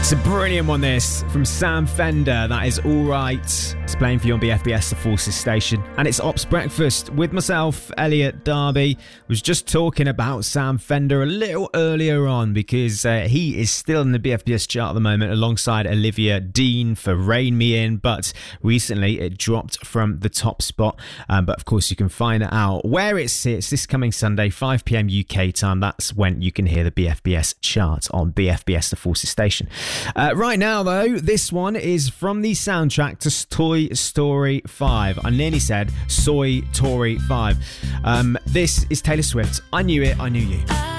It's a brilliant one, this, from Sam Fender. That is All Right. It's playing for you on BFBS, the Forces station. And it's Ops Breakfast with myself, Elliot Darby. Was just talking about Sam Fender a little earlier on because he is still in the BFBS chart at the moment alongside Olivia Dean for Rain Me In. But recently it dropped from the top spot. But of course you can find out where it sits this coming Sunday, 5 p.m. UK time. That's when you can hear the BFBS chart on BFBS, the Forces station. Right now, though, this one is from the soundtrack to Toy Story 5. I nearly said Soy Tory 5. This is Taylor Swift. I Knew It, I Knew You.